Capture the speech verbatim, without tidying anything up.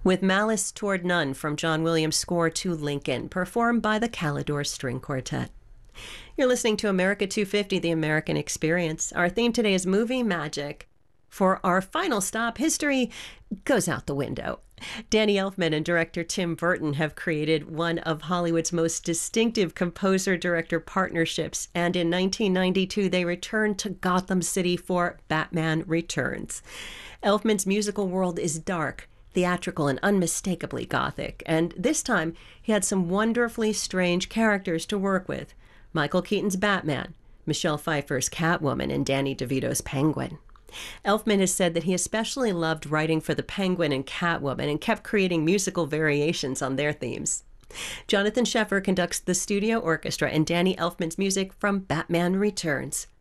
with Malice Toward None from John Williams' score to Lincoln, performed by the Calidor String Quartet. You're listening to America two fifty, The American Experience. Our theme today is movie magic. For our final stop, history goes out the window. Danny Elfman and director Tim Burton have created one of Hollywood's most distinctive composer-director partnerships, and in nineteen ninety-two they returned to Gotham City for Batman Returns. Elfman's musical world is dark, theatrical, and unmistakably gothic, and this time he had some wonderfully strange characters to work with. Michael Keaton's Batman, Michelle Pfeiffer's Catwoman, and Danny DeVito's Penguin. Elfman has said that he especially loved writing for the Penguin and Catwoman and kept creating musical variations on their themes. Jonathan Sheffer conducts the studio orchestra and Danny Elfman's music from Batman Returns.